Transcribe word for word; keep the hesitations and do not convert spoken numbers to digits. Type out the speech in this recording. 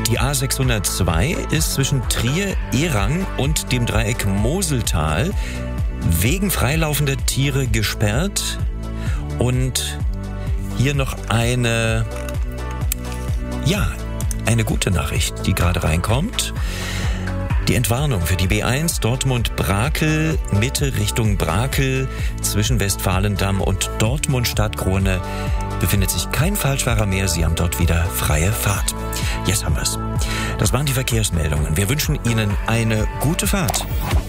Die A sechshundertzwei ist zwischen Trier-Erang und dem Dreieck Moseltal wegen freilaufender Tiere gesperrt. Und hier noch eine, ja, eine gute Nachricht, die gerade reinkommt. Die Entwarnung für die B eins Dortmund-Brakel, Mitte Richtung Brakel, zwischen Westfalendamm und Dortmund-Stadtkrone befindet sich kein Falschfahrer mehr. Sie haben dort wieder freie Fahrt. Jetzt haben wir's. Das waren die Verkehrsmeldungen. Wir wünschen Ihnen eine gute Fahrt.